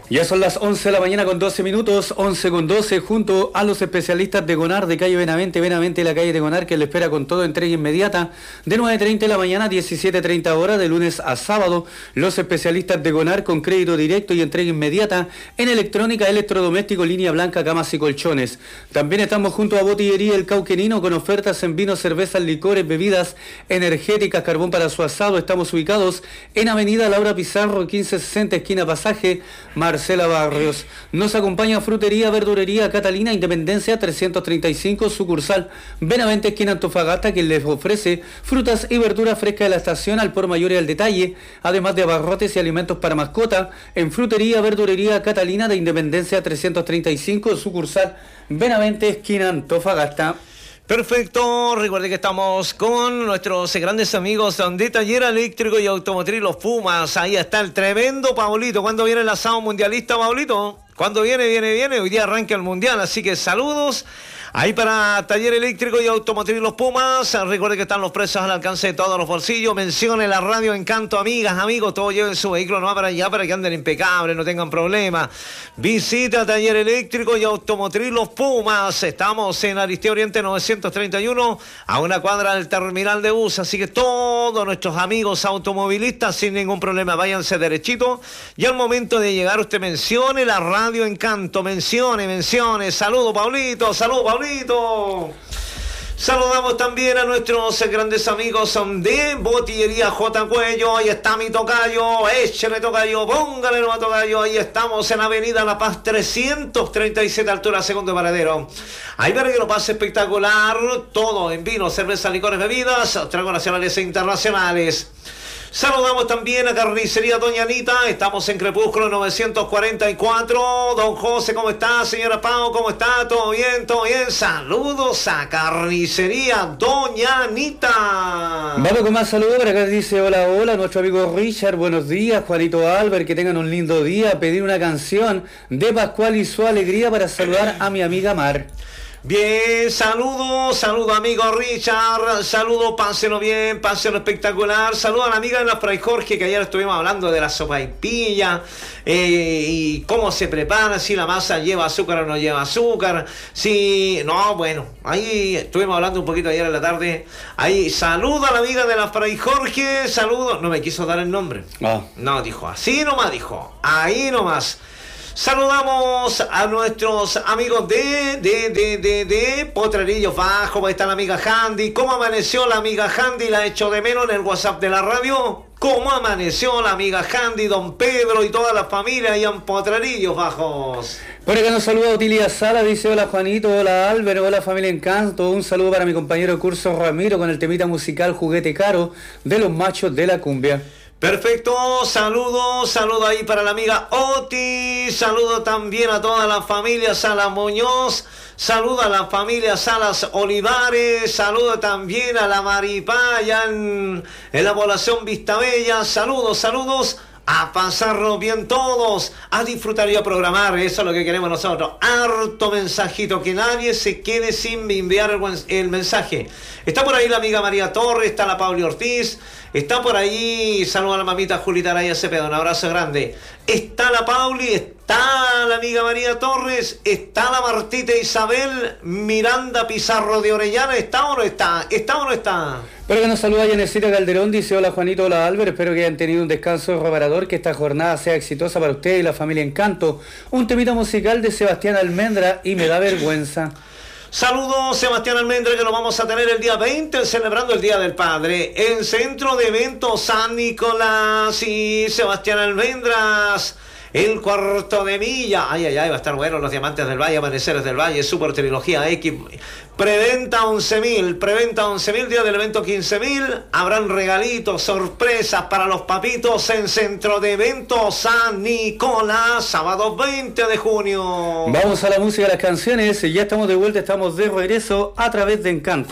Ya son las 11 de la mañana con 12 minutos, 11 con 12, junto a los especialistas de Gonar de calle Benavente, la calle de Gonar, que le espera con todo entrega inmediata, de 9:30 de la mañana a 17:30 horas, de lunes a sábado. Los especialistas de Gonar con crédito directo y entrega inmediata en electrónica, electrodoméstico, línea blanca, camas y colchones. También estamos junto a Botillería El Cauquenino con ofertas en vinos, cervezas, licores, bebidas energéticas, carbón para su asado. Estamos ubicados en Avenida Laura Pizarro, 1560, esquina Pasaje, Marcela Barrios. Nos acompaña Frutería, Verdurería Catalina, Independencia 335, sucursal Benavente, esquina Antofagasta, que les ofrece frutas y verduras frescas de la estación al por mayor y al detalle, además de abarrotes y alimentos para mascota. En Frutería, Verdurería Catalina de Independencia 335, sucursal Benavente, esquina Antofagasta. Perfecto, recuerde que estamos con nuestros grandes amigos de Taller Eléctrico y Automotriz Los Pumas. Ahí está el tremendo Paulito. ¿Cuándo viene el asado mundialista, Paulito? ¿Cuándo viene? Hoy día arranca el mundial, así que saludos ahí para Taller Eléctrico y Automotriz Los Pumas. Recuerde que están los precios al alcance de todos los bolsillos. Mencione la radio Encanto, amigas, amigos. Todos lleven su vehículo nomás para allá para que anden impecables, no tengan problemas. Visita Taller Eléctrico y Automotriz Los Pumas. Estamos en Aristeo Oriente 931, a una cuadra del terminal de bus. Así que todos nuestros amigos automovilistas, sin ningún problema, váyanse derechito. Y al momento de llegar, usted mencione la radio Encanto, mencione. Saludo, Paulito. Saludamos también a nuestros grandes amigos de Botillería J. Cuello. Ahí está mi tocayo, échale tocayo, póngale nuevo tocayo. Ahí estamos en Avenida La Paz 337, altura segundo paradero. Ahí para que lo pase espectacular, todo en vino, cerveza, licores, bebidas, tragos nacionales e internacionales. Saludamos también a Carnicería Doña Anita. Estamos en Crepúsculo 944. Don José, ¿cómo está? Señora Pau, ¿cómo está? ¿Todo bien? Saludos a Carnicería Doña Anita. Vamos con más saludos. Por acá dice hola, nuestro amigo Richard. Buenos días, Juanito Albert. Que tengan un lindo día. Pedir una canción de Pascual y su alegría para saludar a mi amiga Mar. Bien, saludo amigo Richard, saludo, pásenlo bien, pásenlo espectacular, saludo a la amiga de la Fray Jorge, que ayer estuvimos hablando de la sopaipilla y cómo se prepara, si la masa lleva azúcar o no lleva azúcar, ahí estuvimos hablando un poquito ayer en la tarde. Ahí saludo a la amiga de la Fray Jorge, saludo, no me quiso dar el nombre, no, dijo, así nomás dijo, ahí nomás. Saludamos a nuestros amigos de Potrerillos Bajo. Ahí está la amiga Handy. ¿Cómo amaneció la amiga Handy? La echo de menos en el WhatsApp de la radio. ¿Cómo amaneció la amiga Handy, don Pedro y toda la familia ahí en Potrerillos Bajos? Por acá nos saluda Otilia Sala, dice hola Juanito, hola Álvaro, hola familia Encanto. Un saludo para mi compañero de curso Ramiro con el temita musical Juguete Caro de los Machos de la Cumbia. Perfecto, saludo ahí para la amiga Oti, saludo también a toda la familia Salas Muñoz, saludo a la familia Salas Olivares, saludo también a la Maripaya en la población Vistabella, saludos. A pasarlo bien todos, a disfrutar y a programar, eso es lo que queremos nosotros. Harto mensajito, que nadie se quede sin enviar el mensaje. Está por ahí la amiga María Torres, está la Pauli Ortiz, está por ahí, saluda a la mamita Julita Araya Cepeda, un abrazo grande. Está la Pauli, está la amiga María Torres, está la Martita Isabel Miranda Pizarro de Orellana, ¿está o no está? Pero que nos saluda Yanecita Calderón, dice hola Juanito, hola Álvaro, espero que hayan tenido un descanso reparador, que esta jornada sea exitosa para ustedes y la familia Encanto. Un temita musical de Sebastián Almendra y Me da vergüenza. Saludos Sebastián Almendra, que lo vamos a tener el día 20 celebrando el Día del Padre en Centro de Eventos San Nicolás. Y Sebastián Almendras, el cuarto de milla, va a estar bueno, los Diamantes del Valle, Amaneceres del Valle, Super Trilogía X, preventa 11.000, día del evento 15.000, habrán regalitos, sorpresas para los papitos en Centro de Eventos San Nicolás, sábado 20 de junio. Vamos a la música, a las canciones, ya estamos de vuelta, estamos de regreso a través de Encanto.